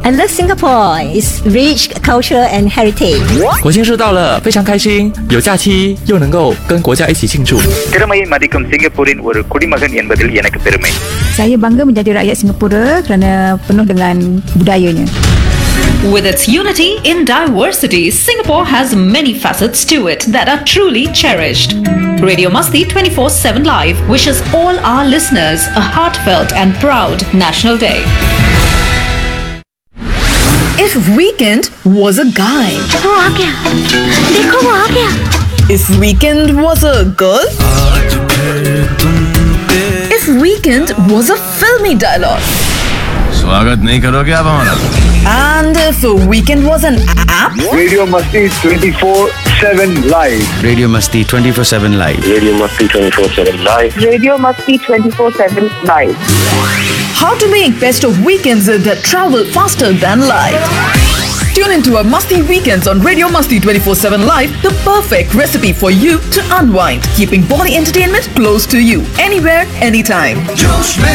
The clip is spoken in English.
and love Singapore, its rich culture and heritage. 国庆日到了，非常开心，有假期又能够跟国家一起庆祝。 திறமையை மதிக்கும் சிங்கப்பூரின் ஒரு குடிமகன் என்பதில் எனக்கு பெருமை. Saya bangga menjadi rakyat Singapura kerana penuh dengan budayanya. With its unity in diversity, Singapore has many facets to it that are truly cherished. Radio Masti 24/7 Live wishes all our listeners a heartfelt and proud National Day. If Weekend was a guy, if Weekend was a girl, if Weekend was a filmy dialogue, स्वागत नहीं करोगे आप हमारा? and if Weekend was an app, Radio Masti 24/7 Live. Radio Masti 24/7 Live. Radio Masti 24/7 Live. Radio Masti 24/7 Live. how to make best of weekends that travel faster than life. Tune into our Masti Weekends on Radio Masti 24/7 Live, the perfect recipe for you to unwind, keeping body entertainment close to you, anywhere, anytime. जोश में